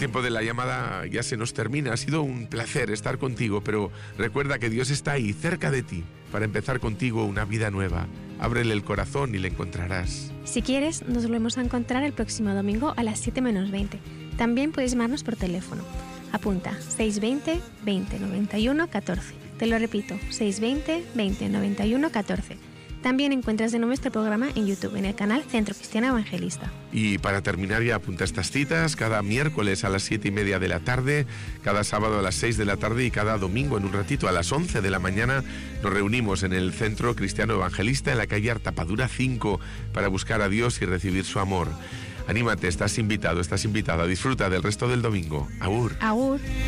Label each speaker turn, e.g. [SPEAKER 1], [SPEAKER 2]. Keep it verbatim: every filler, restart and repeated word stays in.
[SPEAKER 1] tiempo de la llamada ya se nos termina. Ha sido un placer estar contigo, pero recuerda que Dios está ahí, cerca de ti, para empezar contigo una vida nueva. Ábrele el corazón y le encontrarás.
[SPEAKER 2] Si quieres, nos volvemos a encontrar el próximo domingo a las siete menos veinte. También puedes llamarnos por teléfono. Apunta seiscientos veinte, veinte, noventa y uno, catorce. Te lo repito, seiscientos veinte, veinte, noventa y uno, catorce. También encuentras de nuevo este programa en YouTube, en el canal Centro Cristiano Evangelista.
[SPEAKER 1] Y para terminar ya apunta estas citas, cada miércoles a las siete y media de la tarde, cada sábado a las seis de la tarde y cada domingo en un ratito a las once de la mañana nos reunimos en el Centro Cristiano Evangelista en la calle Artapadura cinco para buscar a Dios y recibir su amor. Anímate, estás invitado, estás invitada, disfruta del resto del domingo. Agur.
[SPEAKER 2] Agur.